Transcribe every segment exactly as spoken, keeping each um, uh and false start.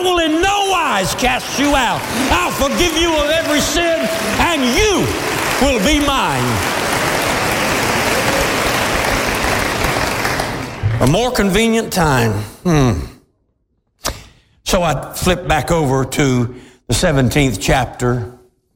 will in no wise cast you out. I'll forgive you of every sin, and you will be mine. A more convenient time. Hmm. So I flip back over to the seventeenth chapter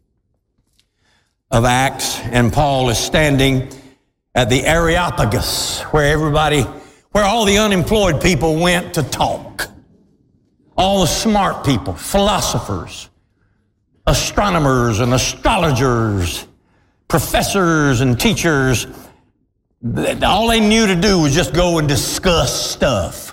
of Acts, and Paul is standing at the Areopagus, where everybody, where all the unemployed people went to talk. All the smart people, philosophers, astronomers and astrologers, professors and teachers, all they knew to do was just go and discuss stuff.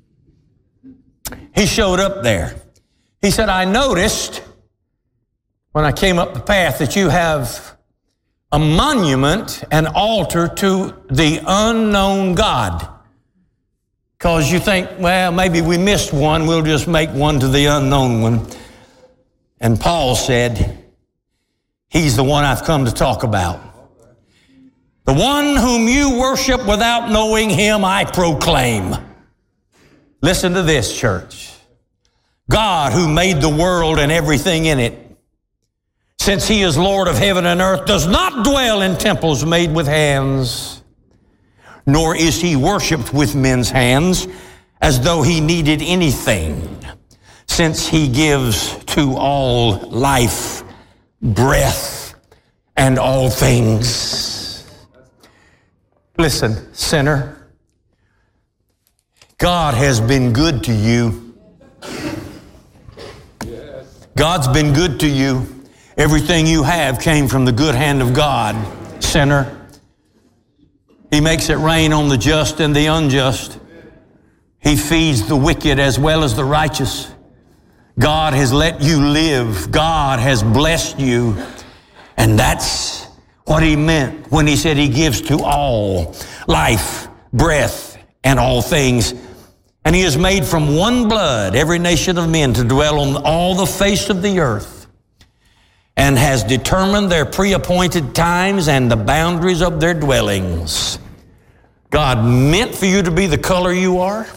He showed up there. He said, I noticed when I came up the path that you have a monument, an altar to the unknown God. Because you think, well, maybe we missed one, we'll just make one to the unknown one. And Paul said, he's the one I've come to talk about. The one whom you worship without knowing him, I proclaim. Listen to this, church. God, who made the world and everything in it, since he is Lord of heaven and earth, does not dwell in temples made with hands, nor is he worshiped with men's hands as though he needed anything, since he gives to all life, breath, and all things. Listen, sinner, God has been good to you. God's been good to you. Everything you have came from the good hand of God, sinner. He makes it rain on the just and the unjust. He feeds the wicked as well as the righteous. God has let you live. God has blessed you. And that's what he meant when he said he gives to all life, breath, and all things. And he has made from one blood every nation of men to dwell on all the face of the earth, and has determined their pre-appointed times and the boundaries of their dwellings. God meant for you to be the color you are.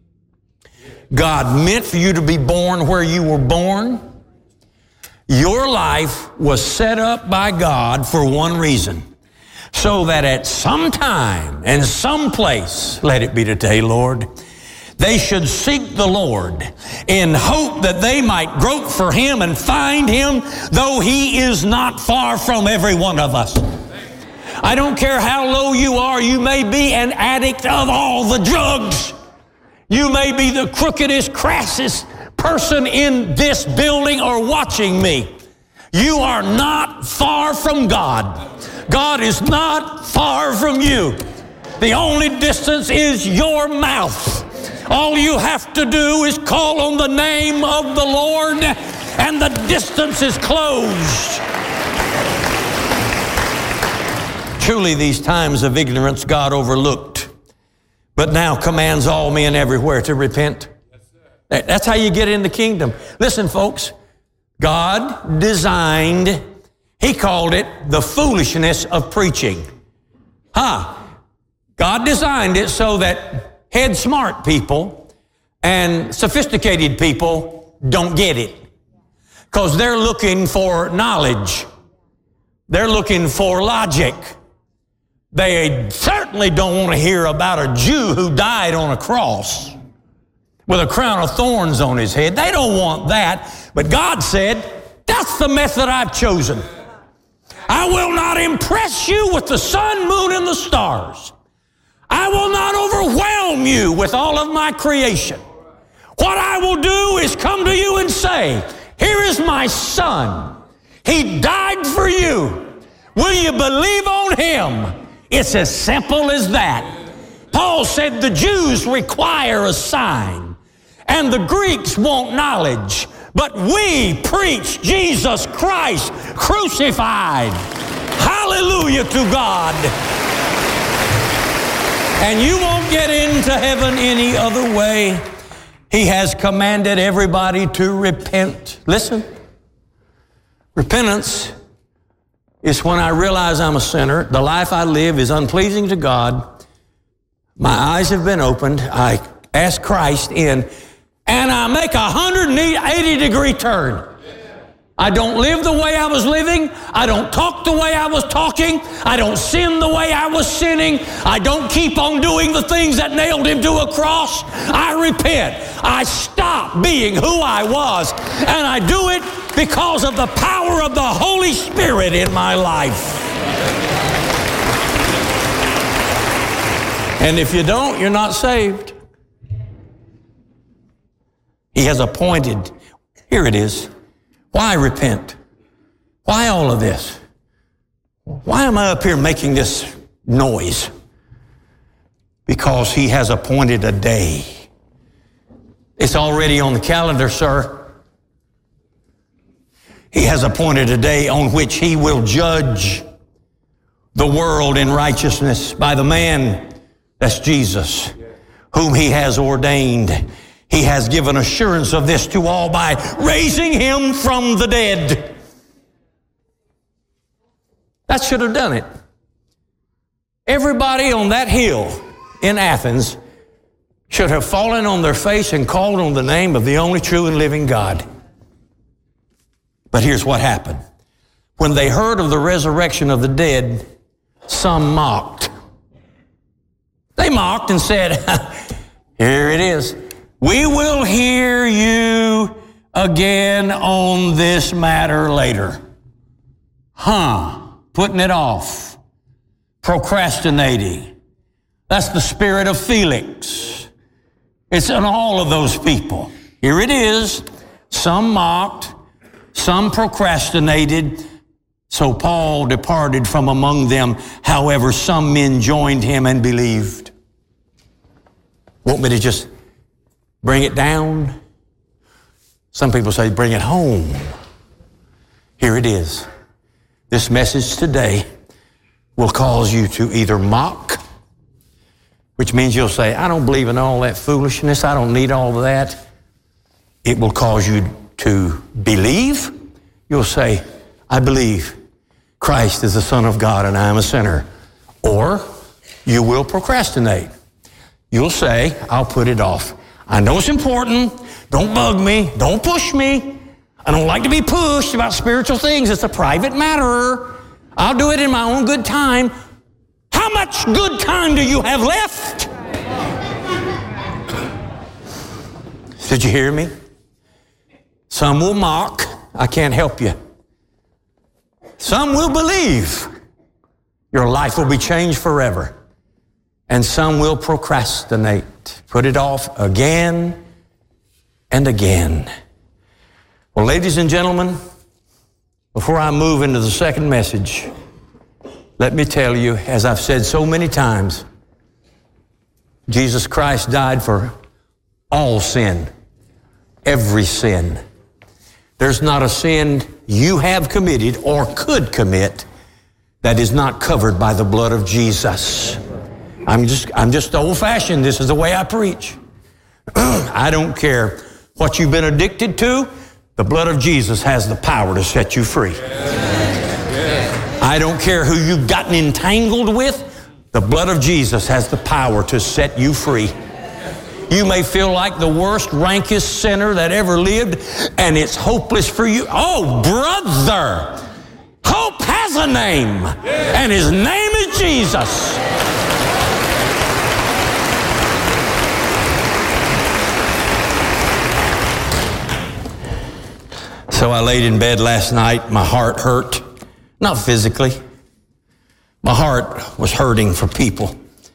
God meant for you to be born where you were born. Your life was set up by God for one reason, so that at some time and some place, let it be today, Lord, they should seek the Lord in hope that they might grope for him and find him, though he is not far from every one of us. I don't care how low you are. You may be an addict of all the drugs. You may be the crookedest, crassest person in this building or watching me. You are not far from God. God is not far from you. The only distance is your mouth. All you have to do is call on the name of the Lord, and the distance is closed. Truly, these times of ignorance God overlooked, but now commands all men everywhere to repent. That's how you get in the kingdom. Listen, folks, God designed, he called it the foolishness of preaching. Huh? God designed it so that head smart people and sophisticated people don't get it, because they're looking for knowledge. They're looking for logic. They certainly don't want to hear about a Jew who died on a cross with a crown of thorns on his head. They don't want that. But God said, that's the method I've chosen. I will not impress you with the sun, moon, and the stars. I will not overwhelm you with all of my creation. What I will do is come to you and say, here is my son. He died for you. Will you believe on him? It's as simple as that. Paul said the Jews require a sign, and the Greeks want knowledge. But we preach Jesus Christ crucified. Hallelujah to God. And you won't get into heaven any other way. He has commanded everybody to repent. Listen, repentance is when I realize I'm a sinner. The life I live is unpleasing to God. My eyes have been opened. I ask Christ in, and I make a one hundred eighty degree turn. I don't live the way I was living. I don't talk the way I was talking. I don't sin the way I was sinning. I don't keep on doing the things that nailed him to a cross. I repent. I stop being who I was, and I do it because of the power of the Holy Spirit in my life. And if you don't, you're not saved. He has appointed, here it is. Why repent? Why all of this? Why am I up here making this noise? Because he has appointed a day. It's already on the calendar, sir. He has appointed a day on which he will judge the world in righteousness by the man, that's Jesus, whom he has ordained. He has given assurance of this to all by raising him from the dead. That should have done it. Everybody on that hill in Athens should have fallen on their face and called on the name of the only true and living God. But here's what happened. When they heard of the resurrection of the dead, some mocked. They mocked and said, here it is. We will hear you again on this matter later. Huh, putting it off, procrastinating. That's the spirit of Felix. It's in all of those people. Here it is. Some mocked, some procrastinated. So Paul departed from among them. However, some men joined him and believed. Want me to just bring it down? Some people say, bring it home. Here it is. This message today will cause you to either mock, which means you'll say, I don't believe in all that foolishness. I don't need all of that. It will cause you to believe. You'll say, I believe Christ is the Son of God and I am a sinner. Or you will procrastinate. You'll say, I'll put it off. I know it's important. Don't bug me. Don't push me. I don't like to be pushed about spiritual things. It's a private matter. I'll do it in my own good time. How much good time do you have left? Did you hear me? Some will mock. I can't help you. Some will believe. Your life will be changed forever. And some will procrastinate. Put it off again and again. Well, ladies and gentlemen, before I move into the second message, let me tell you, as I've said so many times, Jesus Christ died for all sin, every sin. There's not a sin you have committed or could commit that is not covered by the blood of Jesus. I'm just, I'm just old-fashioned. This is the way I preach. I don't care what you've been addicted to. The blood of Jesus has the power to set you free. I don't care who you've gotten entangled with. The blood of Jesus has the power to set you free. You may feel like the worst, rankest sinner that ever lived, and it's hopeless for you. Oh, brother, hope has a name, and his name is Jesus. So I laid in bed last night. My heart hurt. Not physically. My heart was hurting for people.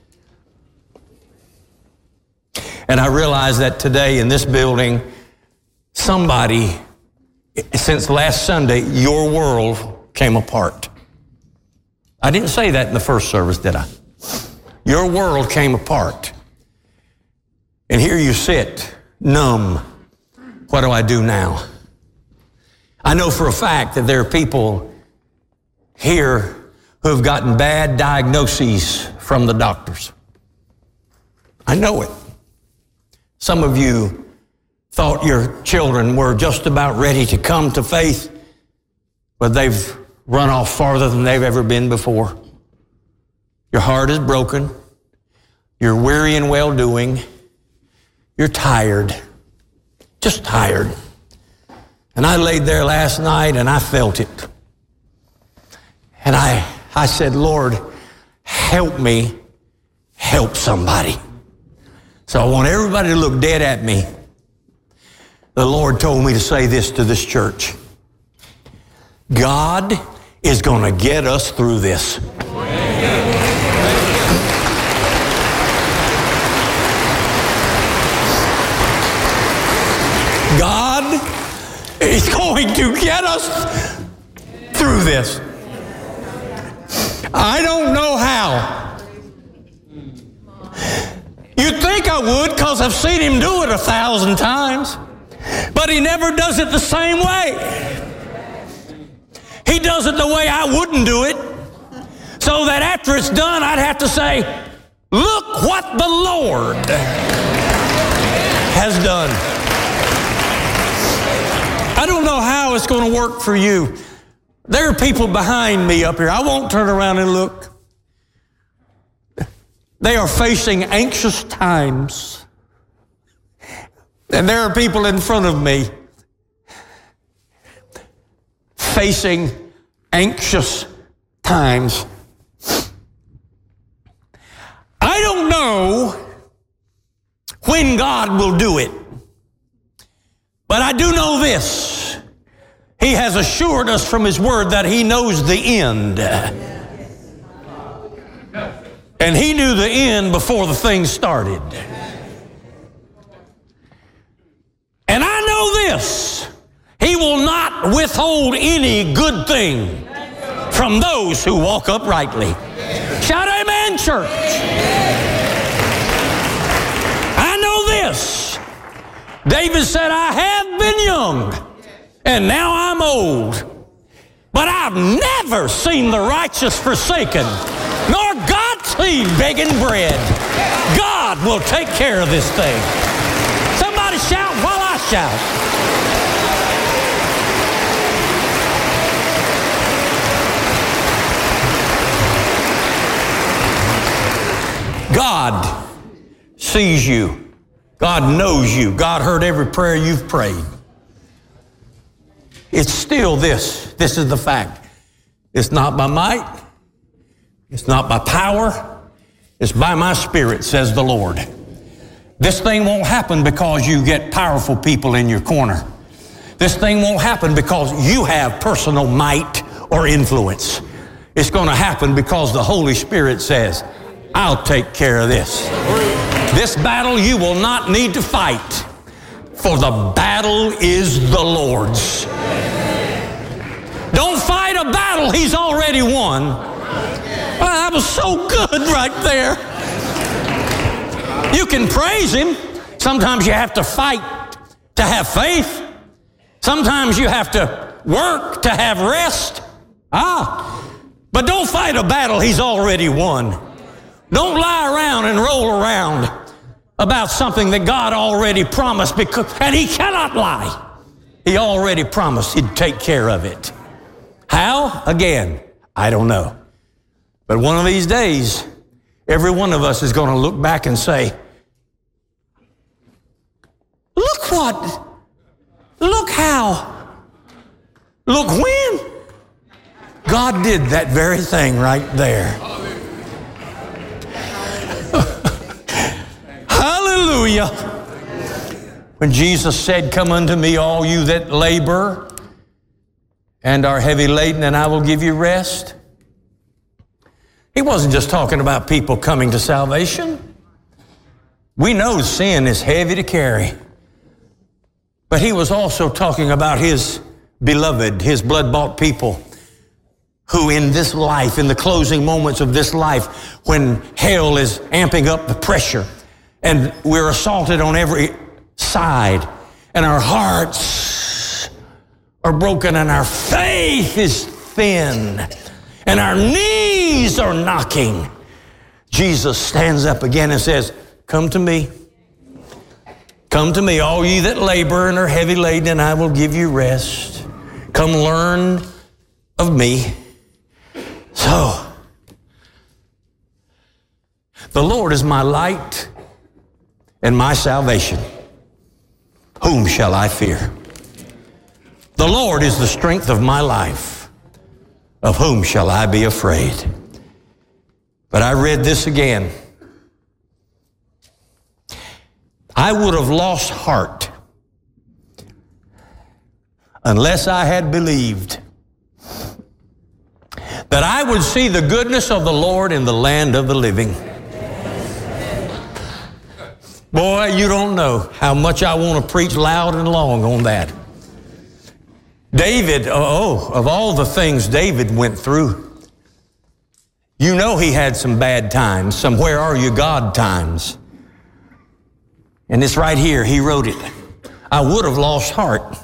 And I realized that today in this building, somebody, since last Sunday, your world came apart. I didn't say that in the first service, did I? Your world came apart. And here you sit, numb. What do I do now? I know for a fact that there are people here who have gotten bad diagnoses from the doctors. I know it. Some of you thought your children were just about ready to come to faith, but they've run off farther than they've ever been before. Your heart is broken. You're weary in well-doing. You're tired. just tired. And I laid there last night and I felt it. And I, I said, Lord, help me help somebody. So I want everybody to look dead at me. The Lord told me to say this to this church. God is going to get us through this. God is going to get us through this. I don't know how. You'd think I would because I've seen him do it a thousand times. But he never does it the same way. He does it the way I wouldn't do it. So that after it's done, I'd have to say, look what the Lord has done. I don't know how it's going to work for you. There are people behind me up here. I won't turn around and look. They are facing anxious times. And there are people in front of me facing anxious times. I don't know when God will do it, but I do know this. He has assured us from His Word that He knows the end. And He knew the end before the thing started. And I know this. He will not withhold any good thing from those who walk uprightly. Shout amen, church. I know this. David said, I have been young, and now I'm old. But I've never seen the righteous forsaken, nor God's seed begging bread. God will take care of this thing. Somebody shout while I shout. God sees you. God knows you. God heard every prayer you've prayed. It's still this. This is the fact. It's not by might. It's not by power. It's by my Spirit, says the Lord. This thing won't happen because you get powerful people in your corner. This thing won't happen because you have personal might or influence. It's going to happen because the Holy Spirit says, I'll take care of this. This battle you will not need to fight, for the battle is the Lord's. Don't fight a battle He's already won. Well, that was so good right there. You can praise Him. Sometimes you have to fight to have faith. Sometimes you have to work to have rest. Ah, but don't fight a battle He's already won. Don't lie around and roll around about something that God already promised, because, and He cannot lie. He already promised He'd take care of it. How? Again, I don't know. But one of these days, every one of us is going to look back and say, look what, look how, look when. God did that very thing right there. Hallelujah. When Jesus said, come unto me, all you that labor and are heavy laden, and I will give you rest. He wasn't just talking about people coming to salvation. We know sin is heavy to carry. But He was also talking about His beloved, His blood-bought people, who in this life, in the closing moments of this life, when hell is amping up the pressure, and we're assaulted on every side, and our hearts are broken, and our faith is thin, and our knees are knocking, Jesus stands up again and says, come to me. Come to me, all ye that labor and are heavy laden, and I will give you rest. Come learn of me. So, the Lord is my light and my salvation. whom shall I fear? The Lord is the strength of my life. Of whom shall I be afraid? But I read this again. I would have lost heart unless I had believed that I would see the goodness of the Lord in the land of the living. Boy, you don't know how much I want to preach loud and long on that. David, oh, of all the things David went through, you know he had some bad times, some where are you God times. And it's right here, he wrote it. I would have lost heart.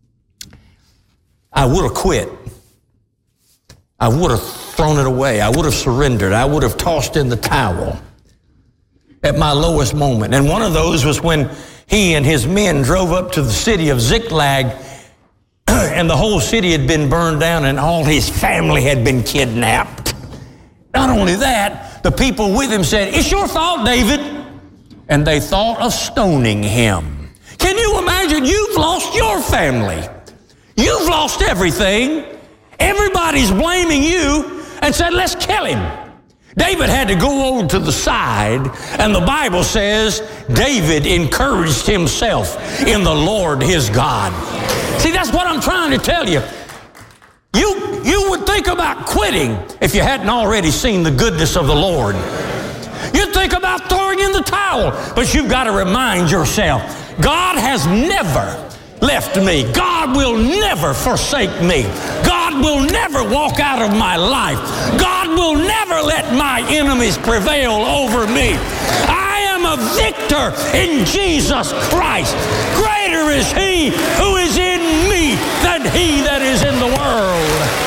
I would have quit. I would have thrown it away. I would have surrendered. I would have tossed in the towel at my lowest moment. And one of those was when he and his men drove up to the city of Ziklag, and the whole city had been burned down and all his family had been kidnapped. Not only that, the people with him said, "It's your fault, David." And they thought of stoning him. Can you imagine? You've lost your family. You've lost everything. Everybody's blaming you and said, let's kill him. David had to go over to the side, and the Bible says David encouraged himself in the Lord his God. See, that's what I'm trying to tell you. You, you would think about quitting if you hadn't already seen the goodness of the Lord. You'd think about throwing in the towel, but you've got to remind yourself, God has never left me. God will never forsake me. God will never walk out of my life. God will never let my enemies prevail over me. I am a victor in Jesus Christ. Greater is He who is in me than he that is in the world.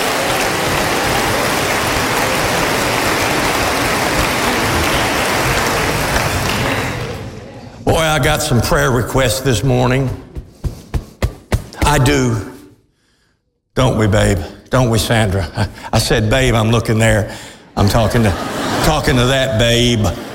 Boy, I got some prayer requests this morning. I do. Don't we, babe? Don't we, Sandra? I, I said, babe, I'm looking there. I'm talking to, talking to that babe.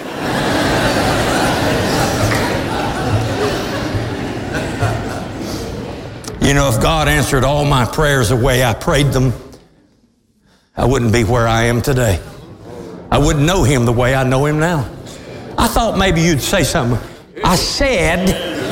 You know, if God answered all my prayers the way I prayed them, I wouldn't be where I am today. I wouldn't know Him the way I know Him now. I thought maybe you'd say something. I said,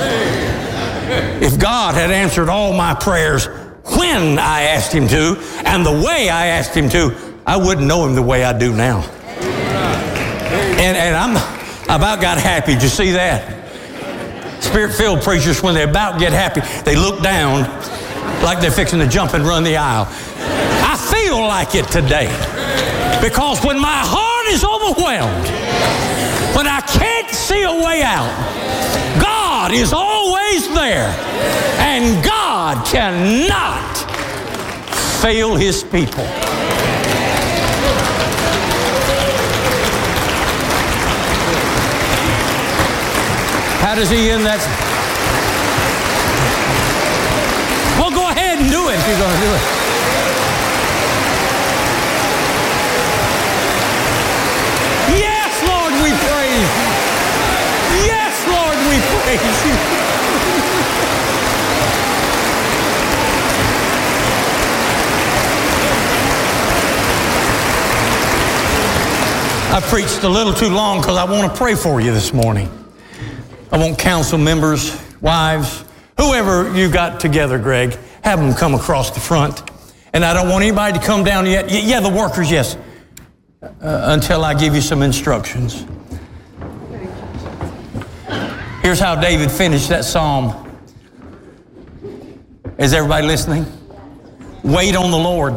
if God had answered all my prayers when I asked Him to and the way I asked Him to, I wouldn't know Him the way I do now. And, and I'm about got happy. Did you see that? Spirit-filled preachers, when they about get happy, they look down like they're fixing to jump and run the aisle. I feel like it today, because when my heart is overwhelmed, when I can't see a way out, God is always there, and God cannot fail His people. How does He end that? Well, go ahead and do it if you're going to do it. Yes, Lord, we praise You. Yes, Lord, we praise You. I preached a little too long because I want to pray for you this morning. I want council members, wives, whoever you got together, Greg, have them come across the front. And I don't want anybody to come down yet. Yeah, the workers, yes, uh, until I give you some instructions. Here's how David finished that psalm. Is everybody listening? Wait on the Lord.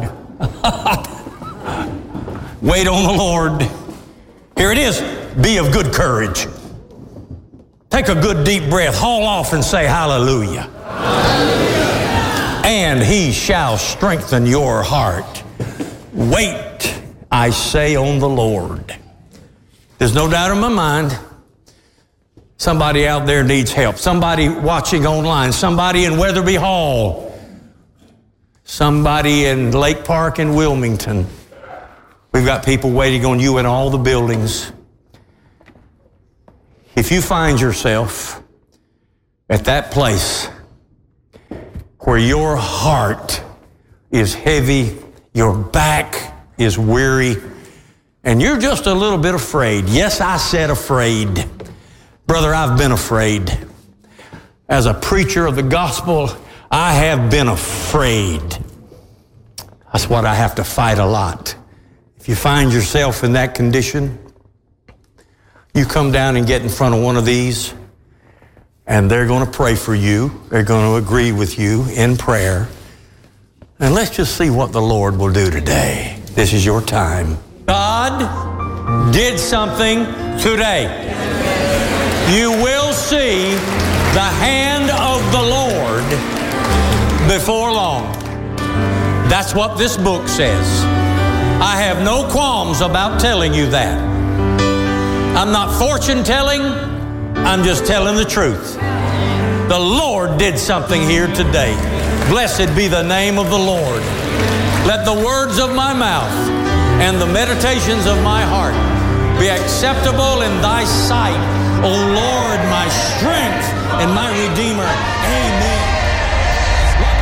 Wait on the Lord. Here it is. Be of good courage. Take a good deep breath, haul off and say hallelujah. Hallelujah. And He shall strengthen your heart. Wait, I say, on the Lord. There's no doubt in my mind, somebody out there needs help. Somebody watching online, somebody in Weatherby Hall, somebody in Lake Park in Wilmington. We've got people waiting on you in all the buildings. If you find yourself at that place where your heart is heavy, your back is weary, and you're just a little bit afraid. Yes, I said afraid. Brother, I've been afraid. As a preacher of the gospel, I have been afraid. That's what I have to fight a lot. If you find yourself in that condition, you come down and get in front of one of these, and they're going to pray for you. They're going to agree with you in prayer. And let's just see what the Lord will do today. This is your time. God did something today. You will see the hand of the Lord before long. That's what this book says. I have no qualms about telling you that. I'm not fortune telling, I'm just telling the truth. The Lord did something here today. Blessed be the name of the Lord. Let the words of my mouth and the meditations of my heart be acceptable in thy sight, O Lord, my strength and my Redeemer.